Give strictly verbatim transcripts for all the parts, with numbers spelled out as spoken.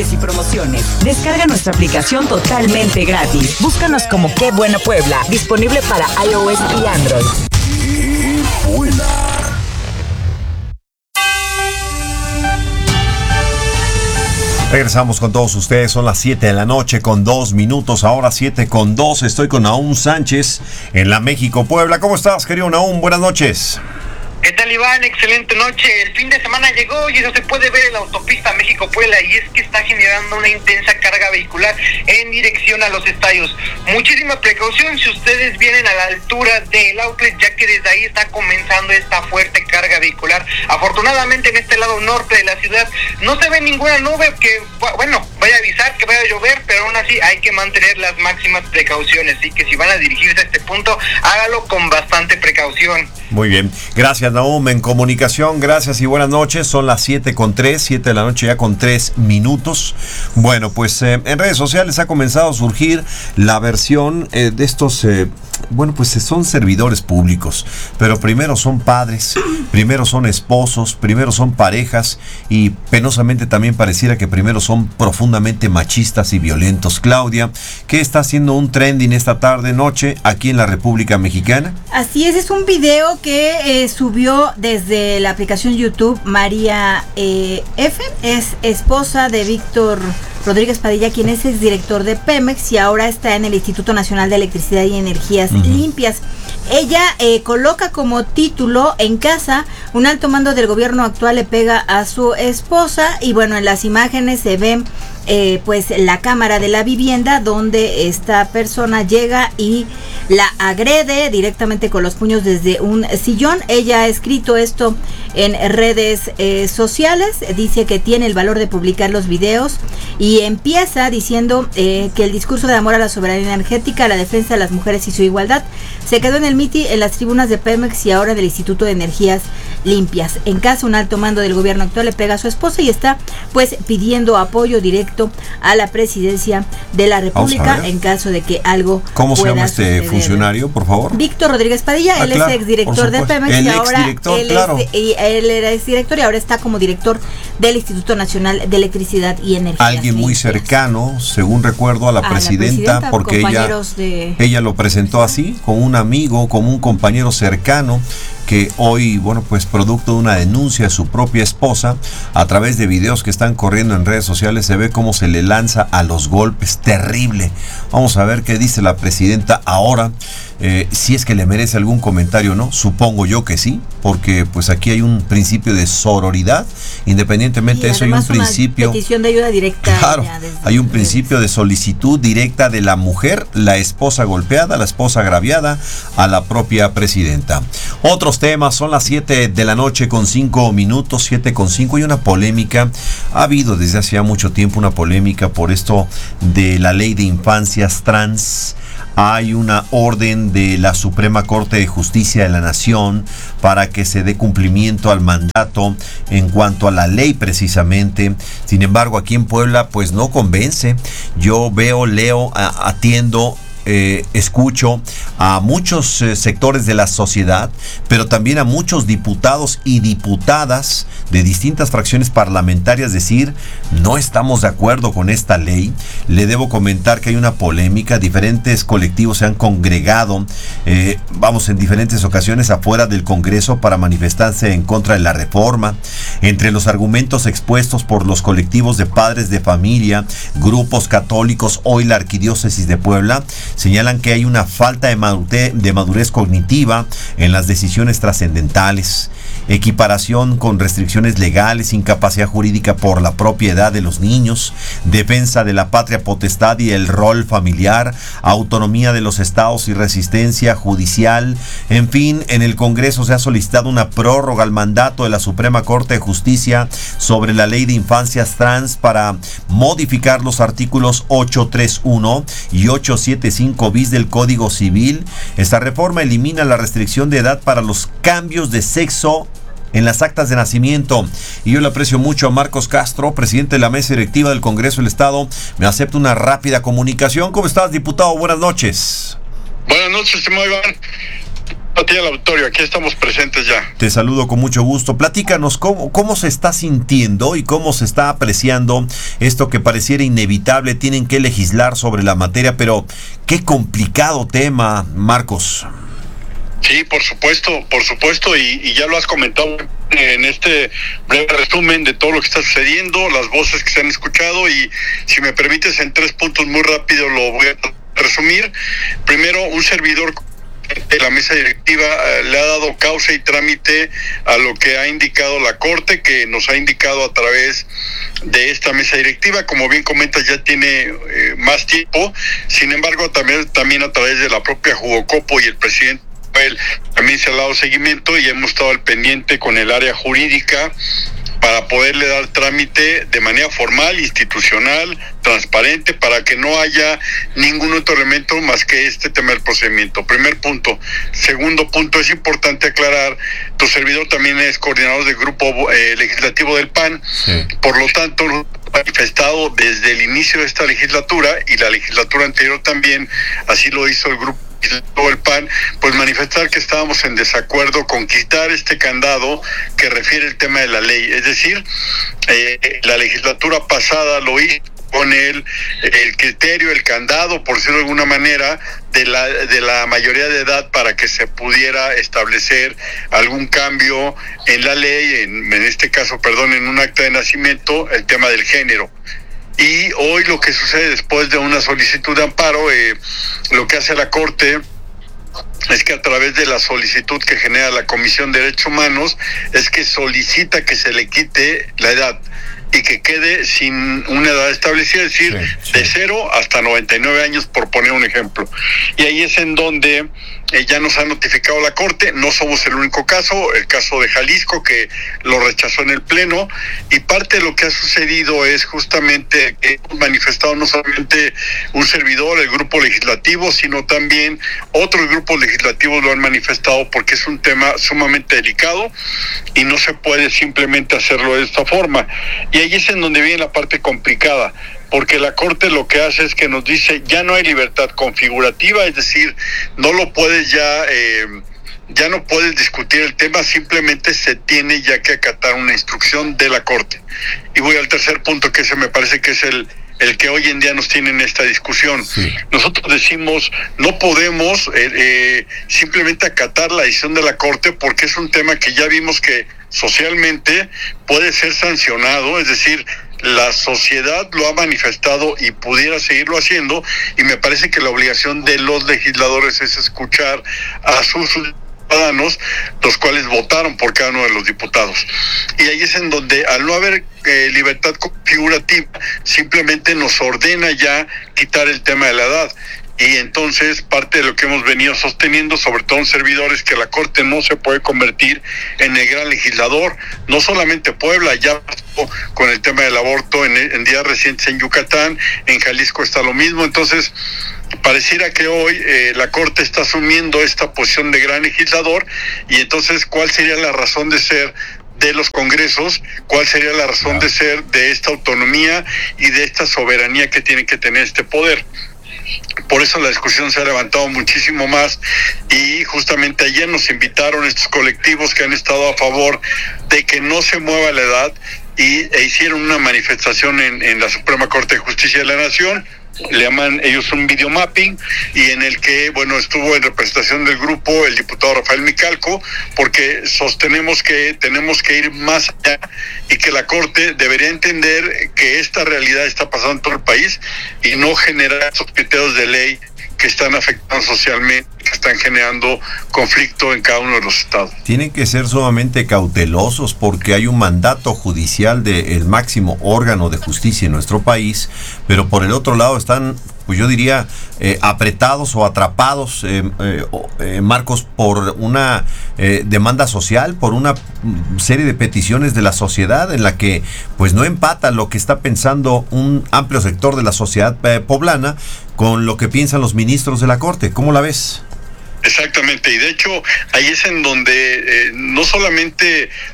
y promociones. Descarga nuestra aplicación totalmente gratis. Búscanos como Qué Buena Puebla, disponible para iOS y Android. ¡Qué buena! Regresamos con todos ustedes, son las siete de la noche con dos minutos, ahora siete con dos, estoy con Nahum Sánchez en la México Puebla. ¿Cómo estás, querido Nahum? Buenas noches. ¿Qué tal, Iván? Excelente noche. El fin de semana llegó y eso se puede ver en la autopista México-Puebla, y es que está generando una intensa carga vehicular en dirección a los estadios. Muchísima precaución si ustedes vienen a la altura del outlet, ya que desde ahí está comenzando esta fuerte carga vehicular. Afortunadamente en este lado norte de la ciudad no se ve ninguna nube que, bueno, vaya a avisar que vaya a llover, pero aún así hay que mantener las máximas precauciones. Así que si van a dirigirse a este punto, hágalo con bastante precaución. Muy bien, gracias Nahum. En comunicación, gracias y buenas noches. Son las siete con tres, siete de la noche ya con tres minutos. Bueno, pues eh, en redes sociales ha comenzado a surgir la versión eh, de estos, eh, bueno, pues son servidores públicos, pero primero son padres, primero son esposos, primero son parejas y penosamente también pareciera que primero son profundamente machistas y violentos. Claudia, ¿qué está haciendo un trending esta tarde, noche, aquí en la República Mexicana? Así es, es un video que eh, subió desde la aplicación YouTube María eh, F. Es esposa de Víctor Rodríguez Padilla, quien es exdirector de Pemex y ahora está en el Instituto Nacional de Electricidad y Energías uh-huh. Limpias. Ella eh, coloca como título: en casa, un alto mando del gobierno actual le pega a su esposa. Y bueno, en las imágenes se ven eh, pues la cámara de la vivienda donde esta persona llega y la agrede directamente con los puños desde un sillón. Ella ha escrito esto en redes eh, sociales, dice que tiene el valor de publicar los videos y empieza diciendo eh, que el discurso de amor a la soberanía energética, a la defensa de las mujeres y su igualdad se quedó en el miti en las tribunas de Pemex y ahora del Instituto de Energías Limpias. En casa, un alto mando del gobierno actual le pega a su esposa y está pues pidiendo apoyo directo a la presidencia de la República en caso de que algo ¿Cómo pueda se llama este suceder? Funcionario, por favor? Víctor Rodríguez Padilla, ah, él claro, es exdirector de Pemex el y ahora él, claro. es, y él era exdirector y ahora está como director del Instituto Nacional de Electricidad y Energía. Alguien muy cercano, según recuerdo, a la, a presidenta, la presidenta, porque ella, de... ella lo presentó así, con un amigo, como un compañero cercano, que hoy, bueno, pues producto de una denuncia de su propia esposa, a través de videos que están corriendo en redes sociales, se ve cómo se le lanza a los golpes. Terrible. Vamos a ver qué dice la presidenta ahora, eh, si es que le merece algún comentario o no. Supongo yo que sí, porque pues aquí hay un principio de sororidad, independientemente de eso hay un principio... Una petición de ayuda directa. Claro, hay un principio de solicitud directa de la mujer, la esposa golpeada, la esposa agraviada, a la propia presidenta. Otros temas, son las siete de la noche con cinco minutos, siete con cinco, y una polémica. Ha habido desde hace ya mucho tiempo una polémica por esto de la ley de infancias trans. Hay una orden de la Suprema Corte de Justicia de la Nación para que se dé cumplimiento al mandato en cuanto a la ley precisamente. Sin embargo, aquí en Puebla pues no convence. Yo veo, leo, atiendo, Eh, escucho a muchos eh, sectores de la sociedad, pero también a muchos diputados y diputadas de distintas fracciones parlamentarias decir: no estamos de acuerdo con esta ley. Le debo comentar que hay una polémica, diferentes colectivos se han congregado, eh, vamos, en diferentes ocasiones afuera del Congreso para manifestarse en contra de la reforma. Entre los argumentos expuestos por los colectivos de padres de familia, grupos católicos, hoy la Arquidiócesis de Puebla, señalan que hay una falta de madurez, de madurez cognitiva en las decisiones trascendentales, equiparación con restricciones legales, incapacidad jurídica por la propia edad de los niños, defensa de la patria potestad y el rol familiar, autonomía de los estados y resistencia judicial. En fin, en el Congreso se ha solicitado una prórroga al mandato de la Suprema Corte de Justicia sobre la ley de infancias trans para modificar los artículos ochocientos treinta y uno y ochocientos setenta y cinco bis del Código Civil. Esta reforma elimina la restricción de edad para los cambios de sexo en las actas de nacimiento. Y yo le aprecio mucho a Marcos Castro, presidente de la mesa directiva del Congreso del Estado. Me acepta una rápida comunicación. ¿Cómo estás, diputado? Buenas noches. Buenas noches, estimado Iván. A ti al auditorio, aquí estamos presentes ya. Te saludo con mucho gusto. Platícanos cómo, cómo se está sintiendo y cómo se está apreciando esto que pareciera inevitable. Tienen que legislar sobre la materia, pero qué complicado tema, Marcos. Sí, por supuesto, por supuesto, y, y ya lo has comentado en este breve resumen de todo lo que está sucediendo, las voces que se han escuchado, y si me permites en tres puntos muy rápido lo voy a resumir. Primero, un servidor de la mesa directiva eh, le ha dado causa y trámite a lo que ha indicado la Corte, que nos ha indicado a través de esta mesa directiva. Como bien comentas, ya tiene eh, más tiempo. Sin embargo, también, también a través de la propia Jugocopo y el presidente también se ha dado seguimiento y hemos estado al pendiente con el área jurídica para poderle dar trámite de manera formal, institucional, transparente, para que no haya ningún otro elemento más que este tema del procedimiento. Primer punto. Segundo punto, es importante aclarar, tu servidor también es coordinador del grupo eh, legislativo del P A N, sí. Por lo tanto, ha manifestado desde el inicio de esta legislatura y la legislatura anterior también, así lo hizo el grupo todo el P A N, pues manifestar que estábamos en desacuerdo con quitar este candado que refiere el tema de la ley. Es decir, eh, la legislatura pasada lo hizo con el, el criterio, el candado, por decirlo de alguna manera, de la, de la mayoría de edad para que se pudiera establecer algún cambio en la ley, en, en este caso, perdón, en un acta de nacimiento, el tema del género. Y hoy lo que sucede después de una solicitud de amparo, eh, lo que hace la Corte es que a través de la solicitud que genera la Comisión de Derechos Humanos, es que solicita que se le quite la edad y que quede sin una edad establecida, es decir, sí, sí. de cero hasta noventa y nueve años, por poner un ejemplo. Y ahí es en donde eh, ya nos ha notificado la Corte. No somos el único caso, el caso de Jalisco, que lo rechazó en el Pleno, y parte de lo que ha sucedido es justamente que hemos manifestado no solamente un servidor, el grupo legislativo, sino también otros grupos legislativos lo han manifestado, porque es un tema sumamente delicado y no se puede simplemente hacerlo de esta forma. Y ahí es en donde viene la parte complicada, porque la Corte lo que hace es que nos dice, ya no hay libertad configurativa, es decir, no lo puedes ya, eh, ya no puedes discutir el tema, simplemente se tiene ya que acatar una instrucción de la Corte. Y voy al tercer punto, que ese me parece que es el, el que hoy en día nos tiene en esta discusión. Sí. Nosotros decimos, no podemos eh, eh, simplemente acatar la decisión de la Corte, porque es un tema que ya vimos que socialmente puede ser sancionado, es decir, la sociedad lo ha manifestado y pudiera seguirlo haciendo, y me parece que la obligación de los legisladores es escuchar a sus ciudadanos, los cuales votaron por cada uno de los diputados. Y ahí es en donde, al no haber eh, libertad configurativa, simplemente nos ordena ya quitar el tema de la edad. Y entonces parte de lo que hemos venido sosteniendo, sobre todo en servidores, que la Corte no se puede convertir en el gran legislador. No solamente Puebla, ya pasó con el tema del aborto en, en días recientes en Yucatán, en Jalisco está lo mismo. Entonces pareciera que hoy eh, la Corte está asumiendo esta posición de gran legislador, y entonces ¿cuál sería la razón de ser de los congresos? ¿Cuál sería la razón de ser de esta autonomía y de esta soberanía que tiene que tener este poder? Por eso la discusión se ha levantado muchísimo más, y justamente ayer nos invitaron estos colectivos que han estado a favor de que no se mueva la edad, y e hicieron una manifestación en, en la Suprema Corte de Justicia de la Nación. Le llaman ellos un videomapping, y en el que, bueno, estuvo en representación del grupo el diputado Rafael Micalco, porque sostenemos que tenemos que ir más allá y que la Corte debería entender que esta realidad está pasando en todo el país y no generar esos criterios de ley que están afectando socialmente, que están generando conflicto en cada uno de los estados. Tienen que ser sumamente cautelosos, porque hay un mandato judicial del máximo órgano de justicia en nuestro país, pero por el otro lado están, pues yo diría, eh, apretados o atrapados, eh, eh, eh, Marcos, por una eh, demanda social, por una serie de peticiones de la sociedad, en la que pues no empata lo que está pensando un amplio sector de la sociedad eh, poblana con lo que piensan los ministros de la Corte. ¿Cómo la ves? Exactamente, y de hecho ahí es en donde eh, no solamente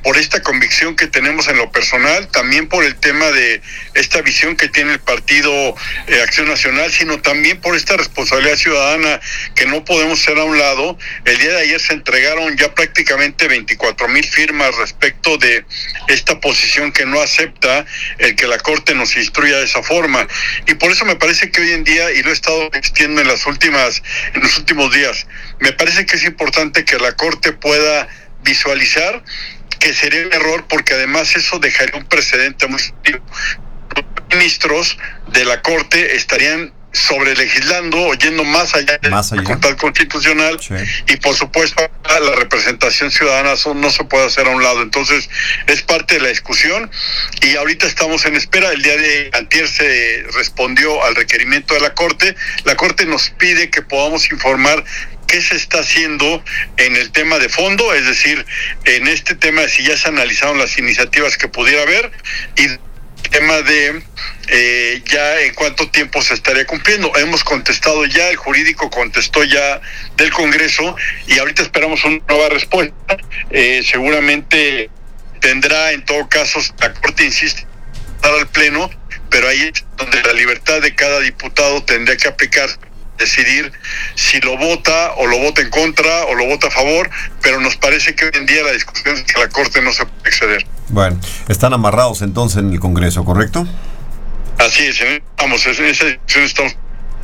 por esta convicción que tenemos en lo personal, también por el tema de esta visión que tiene el Partido eh, Acción Nacional, sino también por esta responsabilidad ciudadana que no podemos hacer a un lado. El día de ayer se entregaron ya prácticamente veinticuatro mil firmas respecto de esta posición que no acepta el que la Corte nos instruya de esa forma. Y por eso me parece que hoy en día, y lo he estado insistiendo en las últimas, en los últimos días, me parece que es importante que la Corte pueda visualizar que sería un error, porque además eso dejaría un precedente muy serio. Los ministros de la Corte estarían sobre legislando o yendo más allá de más allá. la facultad constitucional, sí. Y por supuesto la representación ciudadana no se puede hacer a un lado. Entonces es parte de la discusión y ahorita estamos en espera. El día de antier se respondió al requerimiento de la Corte. La Corte nos pide que podamos informar qué se está haciendo en el tema de fondo, es decir, en este tema de si ya se analizaron las iniciativas que pudiera haber, y tema de eh, ya en cuánto tiempo se estaría cumpliendo. Hemos contestado ya, el jurídico contestó ya del Congreso y ahorita esperamos una nueva respuesta. Eh, seguramente tendrá, en todo caso, la Corte insiste dar al Pleno, pero ahí es donde la libertad de cada diputado tendría que aplicar, decidir si lo vota o lo vota en contra o lo vota a favor, pero nos parece que hoy en día la discusión es que la Corte no se puede exceder. Bueno, están amarrados entonces en el Congreso, ¿correcto? Así es, vamos, en esa discusión estamos.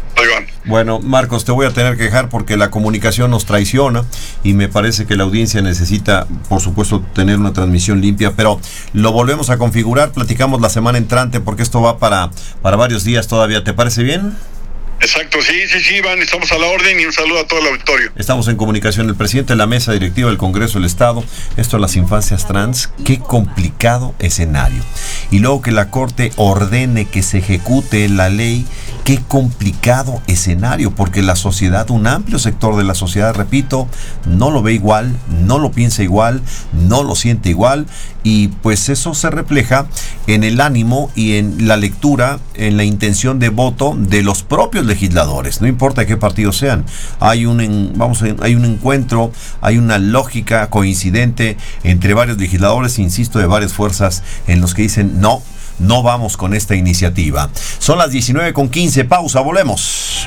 Bueno, Marcos, te voy a tener que dejar porque la comunicación nos traiciona y me parece que la audiencia necesita, por supuesto, tener una transmisión limpia, pero lo volvemos a configurar, platicamos la semana entrante porque esto va para, para varios días todavía. ¿Te parece bien? Exacto, sí, sí, sí, Iván, estamos a la orden y un saludo a todo el auditorio. Estamos en comunicación, el presidente de la mesa directiva del Congreso del Estado, esto a las infancias trans, qué complicado escenario. Y luego que la Corte ordene que se ejecute la ley, qué complicado escenario, porque la sociedad, un amplio sector de la sociedad, repito, no lo ve igual, no lo piensa igual, no lo siente igual, y pues eso se refleja en el ánimo y en la lectura, en la intención de voto de los propios legisladores, no importa qué partido sean. Hay un en, vamos a, hay un encuentro, hay una lógica coincidente entre varios legisladores, insisto, de varias fuerzas, en los que dicen no, no vamos con esta iniciativa. Son las diecinueve con quince, pausa, volvemos.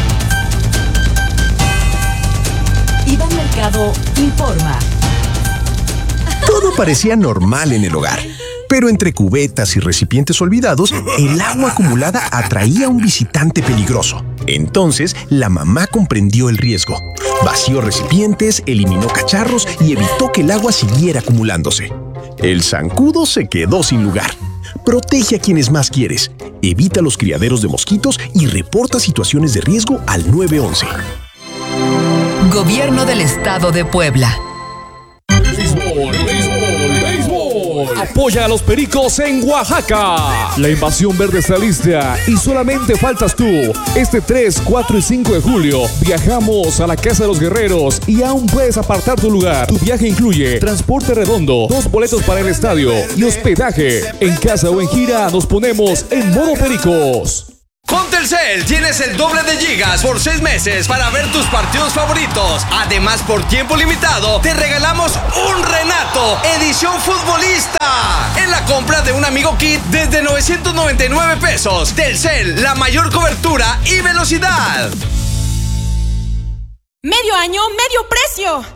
Iván Mercado informa. Todo parecía normal en el hogar, pero entre cubetas y recipientes olvidados, el agua acumulada atraía a un visitante peligroso. Entonces, la mamá comprendió el riesgo. Vació recipientes, eliminó cacharros y evitó que el agua siguiera acumulándose. El zancudo se quedó sin lugar. Protege a quienes más quieres, evita los criaderos de mosquitos y reporta situaciones de riesgo al nueve once. Gobierno del Estado de Puebla. Béisbol, béisbol, béisbol. Apoya a los Pericos en Oaxaca. La invasión verde está lista y solamente faltas tú. Este tres, cuatro y cinco de julio viajamos a la Casa de los Guerreros y aún puedes apartar tu lugar. Tu viaje incluye transporte redondo, dos boletos para el estadio y hospedaje. En casa o en gira nos ponemos en modo Pericos. Con Telcel tienes el doble de gigas por seis meses para ver tus partidos favoritos. Además, por tiempo limitado, te regalamos un Renato, edición futbolista, en la compra de un Amigo Kit desde novecientos noventa y nueve pesos. Telcel, la mayor cobertura y velocidad. Medio año, medio precio.